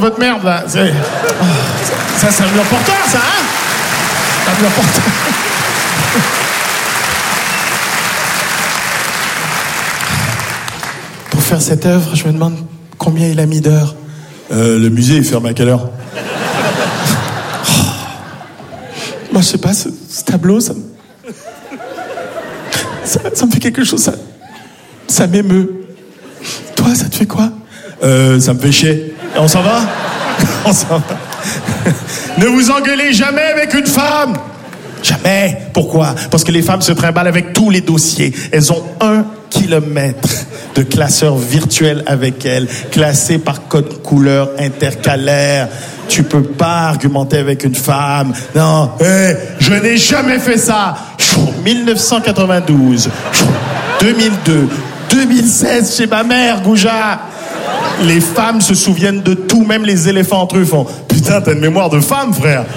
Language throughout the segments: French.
votre merde, là. Ça, c'est un mur porteur, ça, hein? Un mur porteur. Pour faire cette œuvre, je me demande combien il a mis d'heures. Le musée, il ferme à quelle heure? Moi, je sais pas, ce tableau, ça me fait quelque chose, ça m'émeut. Toi, ça te fait quoi? Ça me fait chier. Et on s'en va? On s'en va. Ne vous engueulez jamais avec une femme! Jamais. Pourquoi? Parce que les femmes se trimballent avec tous les dossiers. Elles ont 1 kilomètre de classeur virtuel avec elles, classé par code couleur intercalaire. Tu peux pas argumenter avec une femme. Non, je n'ai jamais fait ça. 1992, 2002, 2016 chez ma mère, Gouja. Les femmes se souviennent de tout, même les éléphants entre eux font. Putain, t'as une mémoire de femme, frère.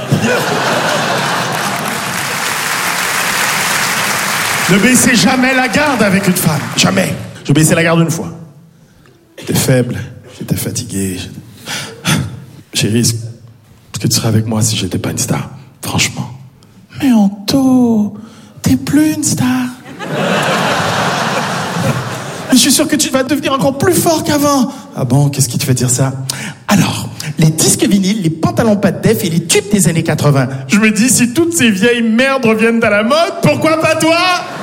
Ne baissez jamais la garde avec une femme. Jamais. Je baissais la garde une fois. J'étais faible, j'étais fatigué. Chérie, est-ce que tu serais avec moi si j'étais pas une star? Franchement. Mais Anto, t'es plus une star. Mais je suis sûr que tu vas devenir encore plus fort qu'avant. Ah bon, qu'est-ce qui te fait dire ça? Alors, les disques vinyles, les pantalons pas de def et les tubes des années 80. Je me dis, si toutes ces vieilles merdes reviennent à la mode, pourquoi pas toi?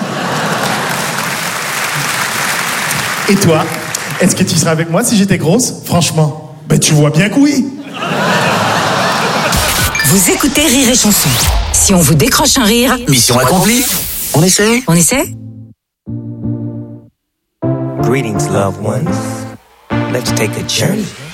Et toi, est-ce que tu seras avec moi si j'étais grosse? Franchement, ben tu vois bien que oui. Vous écoutez Rire et Chanson. Si on vous décroche un rire... Mission accomplie. On essaie? On essaie? Greetings, loved ones. Let's take a journey.